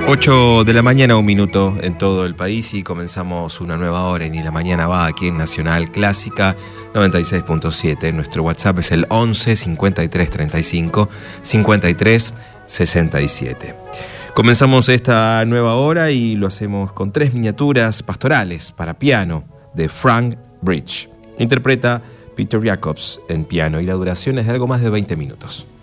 8 de la mañana, 1 minuto en todo el país y comenzamos una nueva hora en Y la Mañana Va aquí en Nacional Clásica 96.7. Nuestro WhatsApp es el 11 53 35 53 67. Comenzamos esta nueva hora y lo hacemos con 3 miniaturas pastorales para piano de Frank Bridge. Interpreta Peter Jacobs en piano y la duración es de algo más de 20 minutos.